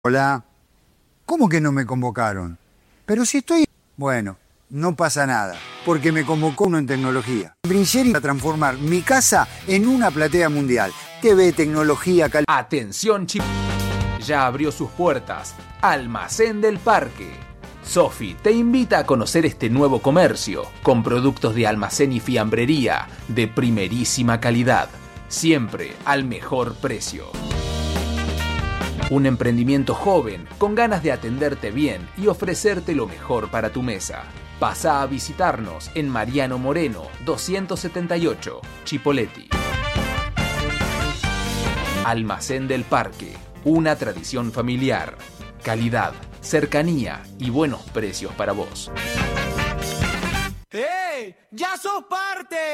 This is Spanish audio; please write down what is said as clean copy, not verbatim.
Hola. ¿Cómo que no me convocaron? Pero si estoy... Bueno, no pasa nada, porque me convocó uno en tecnología. Brincheri va a transformar mi casa en una platea mundial. TV, tecnología, Atención, chip. Ya abrió sus puertas. Almacén del Parque. Sofi te invita a conocer este nuevo comercio con productos de almacén y fiambrería de primerísima calidad, siempre al mejor precio. Un emprendimiento joven con ganas de atenderte bien y ofrecerte lo mejor para tu mesa. Pasa a visitarnos en Mariano Moreno 278, Chipoleti. Almacén del Parque, una tradición familiar, calidad, cercanía y buenos precios para vos. ¡Hey! ¡Ya sos parte!